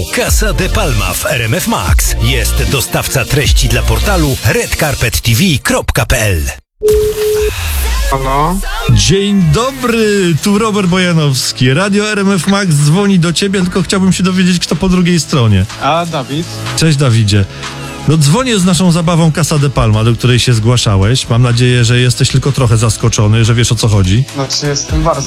Casa de Palma w RMF Max. Jest dostawca treści dla portalu redcarpettv.pl. Halo? Dzień dobry, tu Robert Bojanowski. Radio RMF Max dzwoni do ciebie, tylko chciałbym się dowiedzieć, kto po drugiej stronie. A, Dawid? Cześć, Dawidzie. No dzwonię z naszą zabawą Casa de Palma, do której się zgłaszałeś. Mam nadzieję, że jesteś tylko trochę zaskoczony, że wiesz, o co chodzi. Znaczy, jestem bardzo